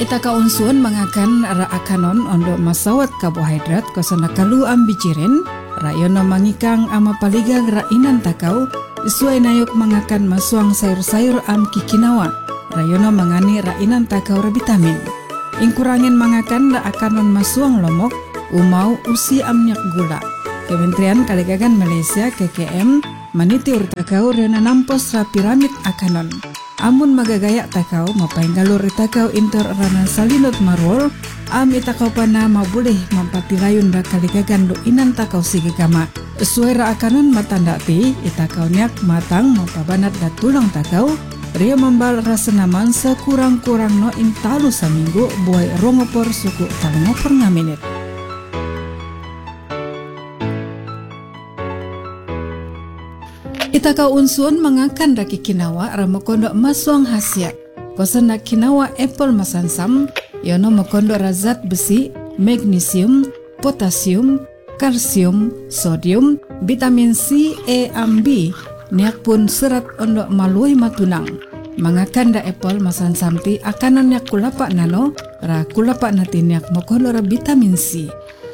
Ita kaunsun mengakan ra akanon ondo masawat karbohidrat kosana kalu ambiciren rayono mangikang ama paligang ra inan takau sesuai nayok mengakan masuang sayur-sayur am kikinawa rayono mangani ra inan takau ra vitamin. Ingkurangin mengakan ra akanon masuang lomok umau usi amnyak gula. Kementerian Kalikagan Malaysia KKM maniti urtakau rena nampos ra piramid akanon. Amun magagayak takau mapainggalur itakau inter rana salinot marwol am itakau pana mabuleh mampatilayun da kalikagan do inan takau sigigama suara akanon matandati itakau nyak matang mapabanat da tulang takau ria membal rasenaman sekurang-kurang no intalu saminggu buai rongopor suku talongopor ngaminit. Ita kau unsun mengakan daki kinawa ramokondo masuang hasiat. Kosan dak kinawa apple masansam, yono mokondo razat besi, magnesium, potasium, kalsium, sodium, vitamin C, E, B, niak pun serat ondo malui matunang. Mengakan da apple masansam ti akanon niak kulapa nano, ra kulapa nati niak mokondo ra vitamin C.